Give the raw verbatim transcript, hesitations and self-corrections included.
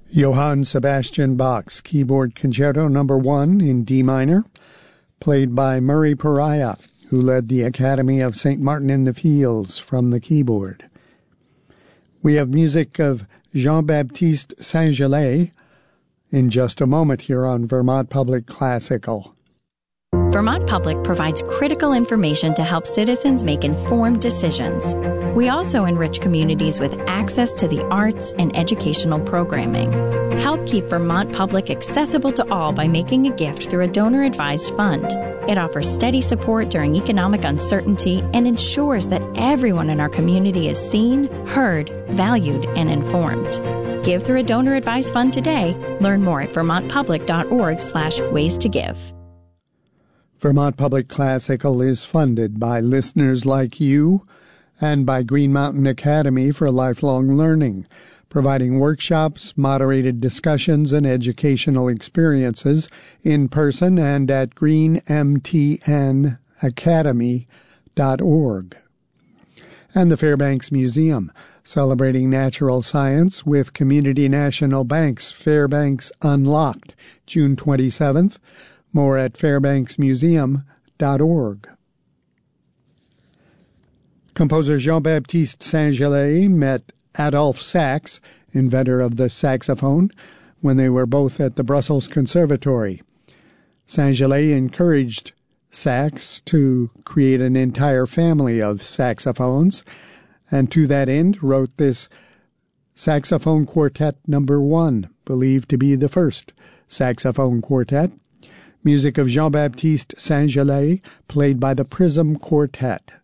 Johann Sebastian Bach's Keyboard Concerto Number one in D minor, played by Murray Pariah, who led the Academy of Saint Martin in the Fields from the keyboard. We have music of Jean-Baptiste Saint-Gelais in just a moment here on Vermont Public Classical. Vermont Public provides critical information to help citizens make informed decisions. We also enrich communities with access to the arts and educational programming. Help keep Vermont Public accessible to all by making a gift through a donor-advised fund. It offers steady support during economic uncertainty and ensures that everyone in our community is seen, heard, valued, and informed. Give through a donor-advised fund today. Learn more at vermontpublic.org slash ways to give. Vermont Public Classical is funded by listeners like you and by Green Mountain Academy for Lifelong Learning, providing workshops, moderated discussions, and educational experiences in person and at green m t n academy dot org. And the Fairbanks Museum, celebrating natural science with Community National Bank's Fairbanks Unlocked, June twenty-seventh. More at fairbanks museum dot org. Composer Jean-Baptiste Saint-Gelais met Adolphe Sax, inventor of the saxophone, when they were both at the Brussels Conservatory. Saint-Gelais encouraged Sax to create an entire family of saxophones, and to that end wrote this Saxophone Quartet Number One, believed to be the first saxophone quartet. Music of Jean-Baptiste Saint-Gelais, played by the Prism Quartet.